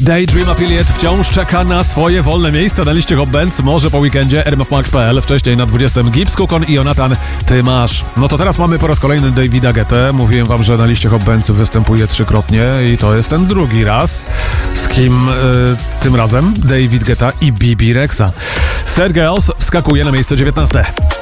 Daydream Affiliate wciąż czeka na swoje wolne miejsce na liście Hot Bands. Może po weekendzie rmfmax.pl, wcześniej na 20 Gibbs, Kukon i Jonathan Ty masz. No to teraz mamy po raz kolejny Davida Guettę. Mówiłem wam, że na liście Hot Bands występuje trzykrotnie i to jest ten drugi raz. Z kim tym razem? David Guetta i Bibi Rexha. Sad Girls wskakuje na miejsce 19.